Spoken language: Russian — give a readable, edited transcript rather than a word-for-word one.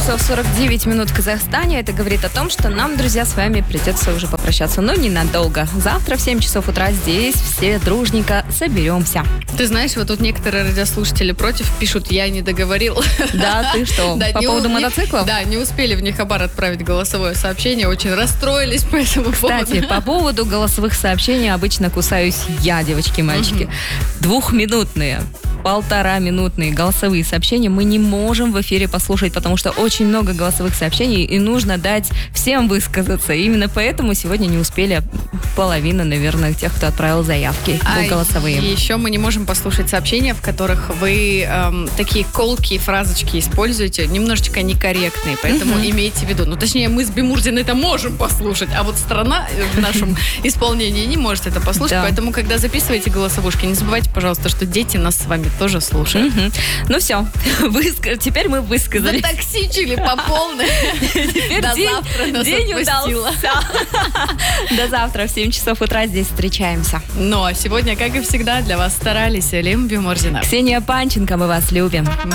часов 49 минут в Казахстане. Это говорит о том, что нам, друзья, с вами придется уже попрощаться, но ненадолго. Завтра в 7 часов утра здесь все дружненько соберемся. Ты знаешь, вот тут некоторые радиослушатели против пишут, я не договорил. Да, ты что, по поводу мотоциклов? Да, не успели в Нехабар отправить голосовое сообщение, очень расстроились по этому поводу. Кстати, по поводу голосовых сообщений обычно кусаюсь я, девочки и мальчики. 2-минутные, 1,5-минутные голосовые сообщения мы не можем в эфире послушать, потому что очень много голосовых сообщений, и нужно дать всем высказаться. И именно поэтому сегодня не успели половина, наверное, тех, кто отправил заявки голосовые. И еще мы не можем послушать сообщения, в которых вы такие колкие фразочки используете, немножечко некорректные, поэтому имейте в виду. Ну, точнее, мы с Бимурзиной это можем послушать, а вот страна в нашем исполнении не может это послушать, поэтому, когда записываете голосовушки, не забывайте, пожалуйста, что дети нас с вами тоже слушают. Ну все, теперь мы высказались. Затоксичили по полной. До завтра нас отпустила. До завтра в 7 часов утра здесь встречаемся. Ну, а сегодня, как и всегда, для вас старались Элим Бимурзина. Ксения Панченко, мы вас любим.